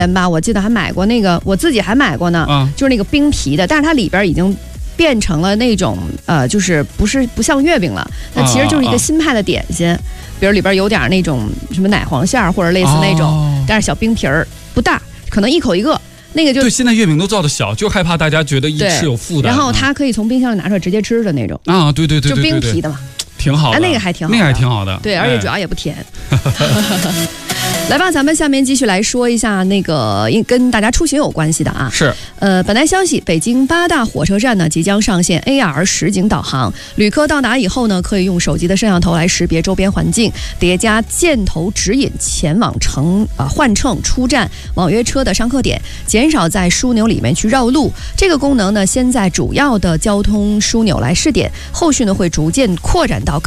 吧，我记得还买过那个，我自己还买过呢，就是那个冰皮的，但是它里边已经变成了那种就是不像月饼了，它其实就是一个新派的点心，比如里边有点那种什么奶黄馅或者类似那种，但是小冰皮儿不大，可能一口一个。那个就对，现在月饼都造的小，就害怕大家觉得一吃有负担。 然后它可以从冰箱里拿出来直接吃的那种啊，对，就冰皮的嘛， 挺好的。 那个还挺好的， 那个还挺好的。 对，而且主要也不甜。来吧，咱们下面继续来说一下那个跟大家出行有关系的啊。 是。 本来消息，北京8大火车站呢即将上线 AR 实景导航，旅客到达以后呢，可以用手机的摄像头来识别周边环境，叠加箭头指引前往换乘、出站、网约车的上客点，减少在枢纽里面去绕路。这个功能呢，先在主要的交通枢纽来试点，后续呢会逐渐扩展到更